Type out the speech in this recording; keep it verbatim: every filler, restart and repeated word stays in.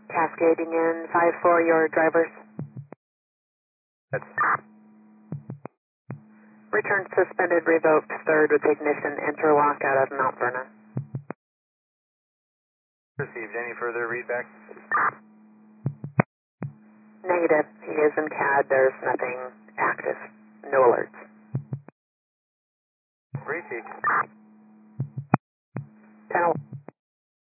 Cascading in five four, your drivers. That's Return suspended, revoked, third with ignition, interlock out of Mount Vernon. received. Any further readback? Negative. He is in C A D. There's nothing active. No alerts. Received. ten